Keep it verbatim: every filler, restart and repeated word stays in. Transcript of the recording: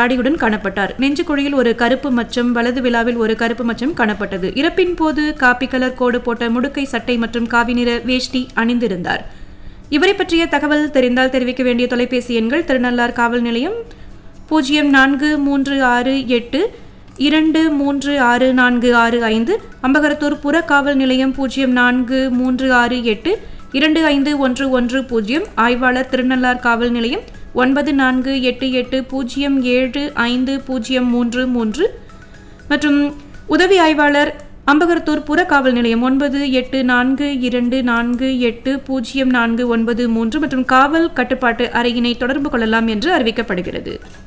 தாடியுடன் காணப்பட்டார். நெஞ்சுக்குழியில் ஒரு கருப்பு மச்சம், வலது விழாவில் ஒரு கருப்பு மச்சம் காணப்பட்டது. இறப்பின் போது காப்பி கலர் கோடு போட்ட முடுக்கை சட்டை மற்றும் காவி நிற வேஷ்டி அணிந்திருந்தார். இவரை பற்றிய தகவல் தெரிந்தால் தெரிவிக்க வேண்டிய தொலைபேசி எண்கள் திருநள்ளார் காவல் நிலையம் பூஜ்ஜியம் நான்கு மூன்று ஆறு எட்டு இரண்டு மூன்று ஆறு நான்கு ஆறு ஐந்து, அம்பகரத்தூர் புற காவல் நிலையம் பூஜ்ஜியம் நான்கு மூன்று ஆறு எட்டு இரண்டு ஐந்து ஒன்று ஒன்று பூஜ்ஜியம், ஆய்வாளர் திருநள்ளார் காவல் நிலையம் ஒன்பது நான்கு எட்டு எட்டு பூஜ்ஜியம் ஏழு ஐந்து பூஜ்ஜியம் மூன்று மூன்று மற்றும் உதவி ஆய்வாளர் அம்பகரத்தூர் புற காவல் நிலையம் ஒன்பது எட்டு நான்கு இரண்டு நான்கு எட்டு பூஜ்ஜியம் நான்கு ஒன்பது மூன்று மற்றும் காவல் கட்டுப்பாட்டு அறையினை தொடர்பு கொள்ளலாம் என்று அறிவிக்கப்படுகிறது.